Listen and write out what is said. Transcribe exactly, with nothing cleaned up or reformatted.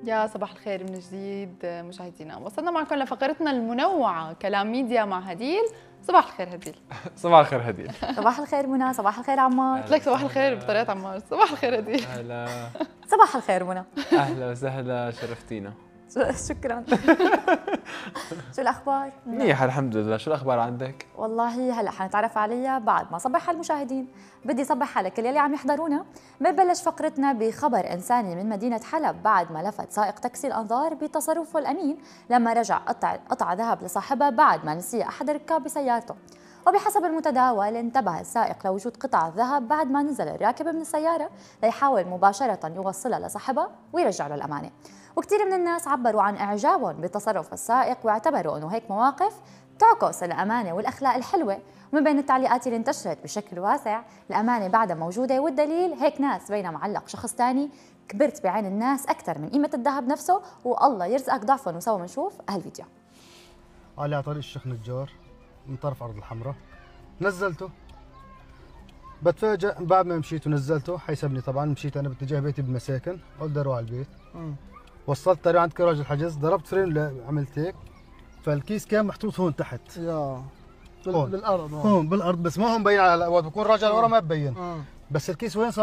يا صباح الخير من جديد مشاهدينا، وصلنا معكم لفقرتنا المنوعة كلام ميديا مع هديل. صباح الخير هديل. صباح الخير هديل. صباح الخير منى. صباح الخير عمار. قلت لك صباح الخير بطريقة عمار. صباح الخير هديل. هلا. صباح الخير منى. اهلا وسهلا، شرفتينا. شكرا. شو الاخبار؟ منيح الحمد لله، شو الاخبار عندك؟ والله هلا حنتعرف عليها بعد ما صبح على المشاهدين. بدي صبح على كل يلي عم يحضرونا. بنبلش فقرتنا بخبر انساني من مدينه حلب بعد ما لفت سائق تاكسي الانظار بتصرفه الامين لما رجع قطع قطع ذهب لصاحبها بعد ما نسي احد الركاب بسيارته. وبحسب المتداول انتبه السائق لوجود قطع الذهب بعد ما نزل الراكب من السياره ليحاول مباشره يوصلها لصاحبها ويرجع له الامانه. وكثير من الناس عبروا عن اعجابهم بتصرف السائق واعتبروا انه هيك مواقف تعكس الامانه والاخلاق الحلوه. ومن بين التعليقات اللي انتشرت بشكل واسع، الامانه بعدها موجوده والدليل هيك ناس بينها معلق شخص ثاني، كبرت بعين الناس اكثر من قيمه الذهب نفسه والله يرزقك ضعفا. وسوا بنشوف هالفيديو. على طريق الشيخ نجار من طرف ارض الحمراء، نزلته بتفاجئ بعد ما مشيت ونزلته حيسبني طبعا. مشيت انا باتجاه بيتي بالمساكن، قلت بدي اروح على البيت. مم. وصلت طريق عند كراج الحجز، ضربت فرين عملت هيك، فالكيس كان محطوط هون تحت. يا هون بالارض هون بالارض، بس ما هو مبين على وقت بكون راجع لورا ما ببين. آه. بس الكيس وين صار؟